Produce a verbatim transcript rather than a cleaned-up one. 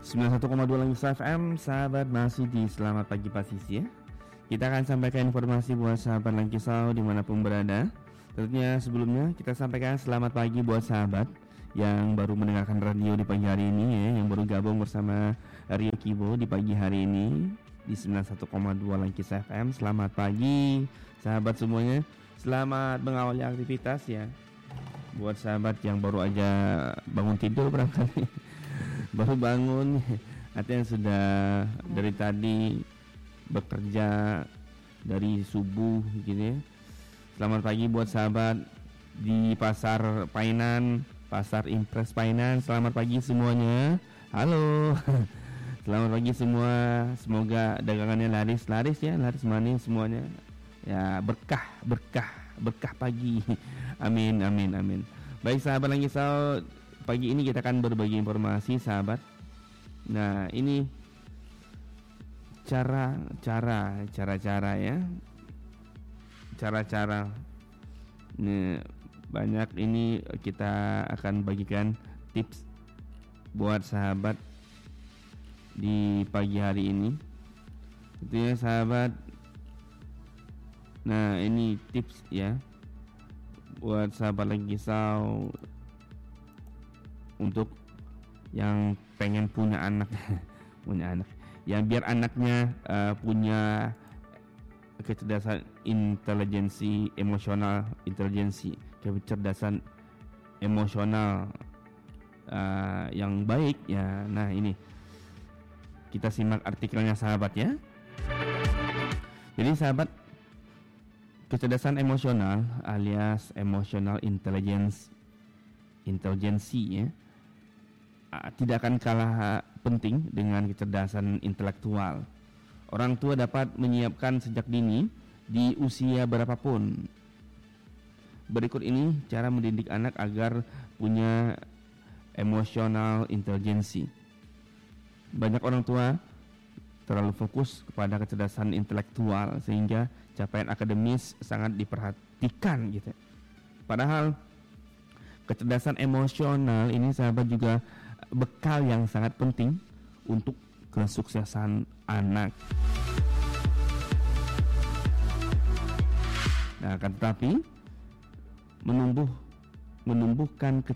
sembilan puluh satu koma dua Langkis F M, sahabat masih di Selamat Pagi Pasisi ya. Kita akan sampaikan informasi buat sahabat Langkisau dimanapun berada. Tentunya sebelumnya kita sampaikan selamat pagi buat sahabat yang baru mendengarkan radio di pagi hari ini ya, yang baru gabung bersama Rio Kibo di pagi hari ini di sembilan puluh satu koma dua Langkis F M. Selamat pagi sahabat semuanya. Selamat mengawali aktivitas ya. Buat sahabat yang baru aja bangun tidur barangkali baru bangun atau yang sudah dari tadi bekerja dari subuh gitu ya. Selamat pagi buat sahabat di pasar Painan, pasar Impres Painan. Selamat pagi semuanya. Halo. Selamat pagi semua. Semoga dagangannya laris-laris ya, laris manis semuanya. Ya, berkah, berkah, berkah pagi. Amin, amin, amin. Baik sahabat Langkisau, pagi ini kita akan berbagi informasi sahabat. Nah ini cara-cara, cara-cara ya, cara-cara. Nih, banyak ini kita akan bagikan tips buat sahabat di pagi hari ini. Itu ya sahabat. Nah ini tips ya buat sahabat Langkisau untuk yang pengen punya anak punya anak yang biar anaknya uh, punya kecerdasan intelijensi emosional intelijensi kecerdasan emosional uh, yang baik ya. Nah ini kita simak artikelnya sahabat ya. Jadi sahabat, kecerdasan emosional alias emotional intelligence intelijensi ya tidak akan kalah penting dengan kecerdasan intelektual. Orang tua dapat menyiapkan sejak dini di usia berapapun. Berikut ini cara mendidik anak agar punya emotional intelijensi. Banyak orang tua terlalu fokus kepada kecerdasan intelektual sehingga capaian akademis sangat diperhatikan gitu. Padahal kecerdasan emosional ini sahabat juga bekal yang sangat penting untuk kesuksesan anak. Nah, akan tetapi menumbuh menumbuhkan